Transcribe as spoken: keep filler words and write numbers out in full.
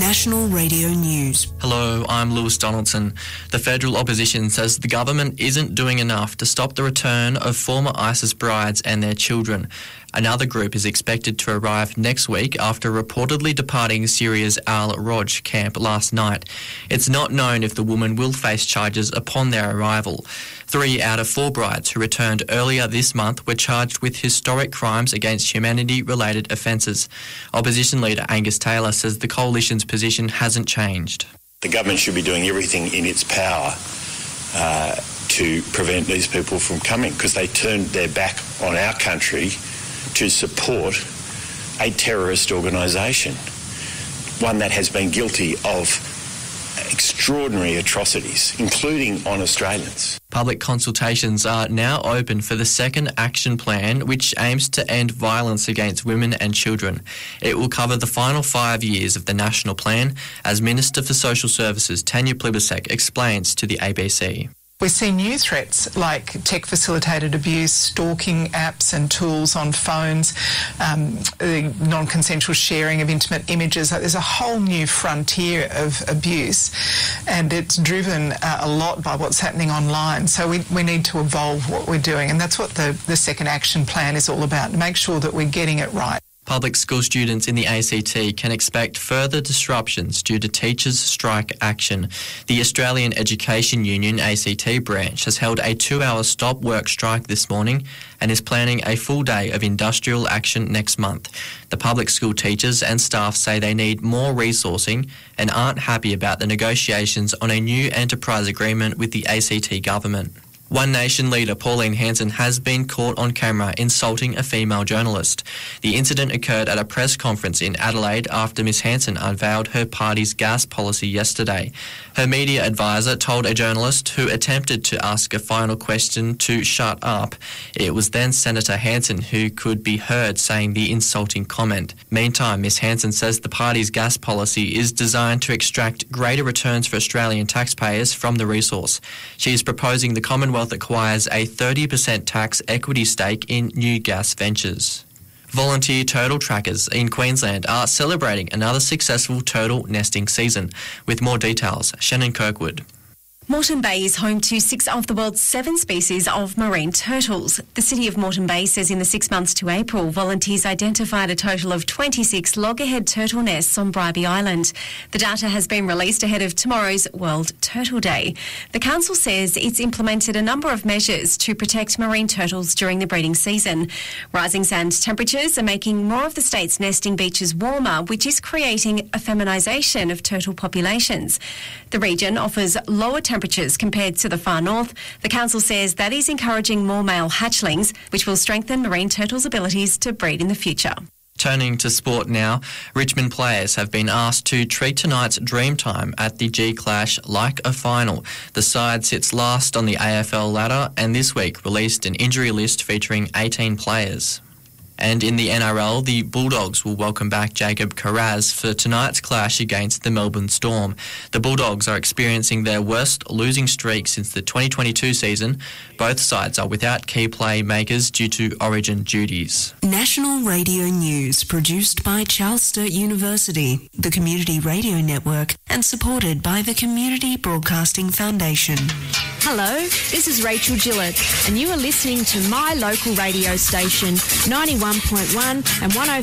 National Radio News. Hello, I'm Lewis Donaldson. The federal opposition says the government isn't doing enough to stop the return of former ISIS brides and their children. Another group is expected to arrive next week after reportedly departing Syria's Al-Roj camp last night. It's not known if the woman will face charges upon their arrival. Three out of four brides who returned earlier this month were charged with historic crimes against humanity-related offences. Opposition leader Angus Taylor says the coalition's position hasn't changed. The government should be doing everything in its power uh, to prevent these people from coming, because they turned their back on our country to support a terrorist organisation, one that has been guilty of extraordinary atrocities, including on Australians. Public consultations are now open for the second action plan, which aims to end violence against women and children. It will cover the final five years of the national plan, as Minister for Social Services Tanya Plibersek explains to the A B C. We see new threats like tech-facilitated abuse, stalking apps and tools on phones, um, non-consensual sharing of intimate images. There's a whole new frontier of abuse, and it's driven uh, a lot by what's happening online. So we, we need to evolve what we're doing, and that's what the, the second action plan is all about, to make sure that we're getting it right. Public school students in the A C T can expect further disruptions due to teachers' strike action. The Australian Education Union A C T branch has held a two-hour stop work strike this morning and is planning a full day of industrial action next month. The public school teachers and staff say they need more resourcing and aren't happy about the negotiations on a new enterprise agreement with the A C T government. One Nation leader Pauline Hanson has been caught on camera insulting a female journalist. The incident occurred at a press conference in Adelaide after Miss Hanson unveiled her party's gas policy yesterday. Her media advisor told a journalist who attempted to ask a final question to shut up. It was then Senator Hanson who could be heard saying the insulting comment. Meantime, Miss Hanson says the party's gas policy is designed to extract greater returns for Australian taxpayers from the resource. She is proposing the Commonwealth acquires a thirty percent tax equity stake in new gas ventures. Volunteer turtle trackers in Queensland are celebrating another successful turtle nesting season. With more details, Shannon Kirkwood. Moreton Bay is home to six of the world's seven species of marine turtles. The City of Moreton Bay says in the six months to April, volunteers identified a total of twenty-six loggerhead turtle nests on Bribie Island. The data has been released ahead of tomorrow's World Turtle Day. The council says it's implemented a number of measures to protect marine turtles during the breeding season. Rising sand temperatures are making more of the state's nesting beaches warmer, which is creating a feminisation of turtle populations. The region offers lower temperatures temperatures compared to the far north. The council says that is encouraging more male hatchlings, which will strengthen marine turtles' abilities to breed in the future. Turning to sport now, Richmond players have been asked to treat tonight's dream time at the G-Clash like a final. The side sits last on the A F L ladder and this week released an injury list featuring eighteen players. And in the N R L, the Bulldogs will welcome back Jacob Carraz for tonight's clash against the Melbourne Storm. The Bulldogs are experiencing their worst losing streak since the twenty twenty-two season. Both sides are without key playmakers due to origin duties. National Radio News, produced by Charles Sturt University, the Community Radio Network, and supported by the Community Broadcasting Foundation. Hello, this is Rachel Gillett, and you are listening to my local radio station, ninety-one point one and one oh